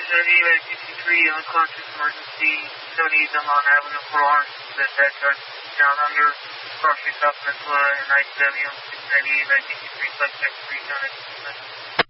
678 unconscious emergency, 78 Delmont Avenue, Fort Lawrence, that charge down under, crossing South Peninsula, and ICW, 698, 1923, flight check 3,